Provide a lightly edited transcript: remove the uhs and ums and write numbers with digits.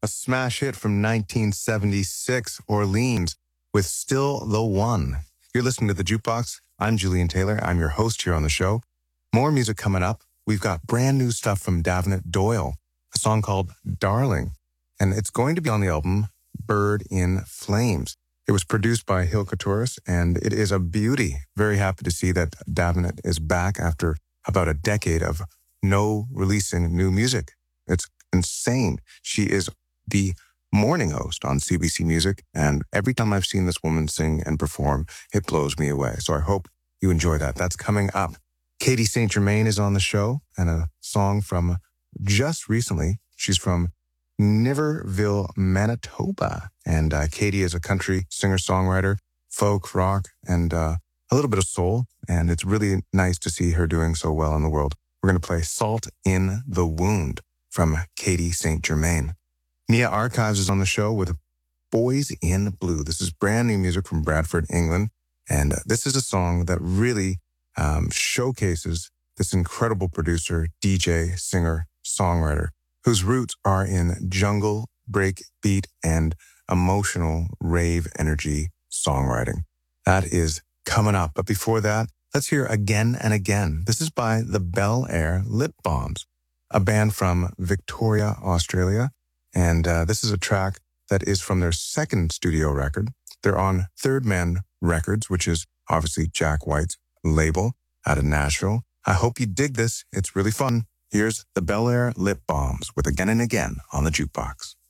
a smash hit from 1976, Orleans, with Still the One. You're listening to The Jukebox. I'm Julian Taylor. I'm your host here on the show. More music coming up. We've got brand new stuff from Davenant Doyle, a song called Darling, and it's going to be on the album Bird in Flames. It was produced by Hilka Torres, and it is a beauty. Very happy to see that Davenant is back after about a decade of no releasing new music. It's insane. She is the morning host on CBC Music, and every time I've seen this woman sing and perform, it blows me away. So I hope you enjoy that. That's coming up. Katie St. Germain is on the show, and a song from just recently. She's from Niverville, Manitoba. And Katie is a country singer-songwriter, folk, rock, and a little bit of soul. And it's really nice to see her doing so well in the world. We're going to play Salt in the Wound from Katie St. Germain. Nia Archives is on the show with Boys in Blue. This is brand new music from Bradford, England. And this is a song that really showcases this incredible producer, DJ, singer, songwriter, whose roots are in jungle, breakbeat, and emotional rave energy songwriting. That is coming up. But before that, let's hear Again and Again. This is by the Bel Air Lip Bombs, a band from Victoria, Australia. And this is a track that is from their second studio record. They're on Third Man Records, which is obviously Jack White's label out of Nashville. I hope you dig this. It's really fun. Here's the Bel Air Lip Bombs with Again and Again on the Jukebox.